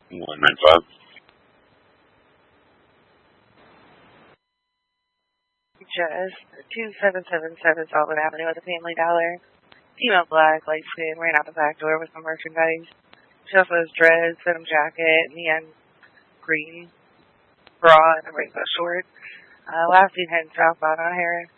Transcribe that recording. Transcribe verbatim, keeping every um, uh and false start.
one nine five. Just two seven seven seven Sullivan Avenue with a Family Dollar. Female black, light skin, ran out the back door with some merchandise. She also has dreads, denim jacket, neon green bra, and a rainbow short. Uh, last seen heading southbound on Harris.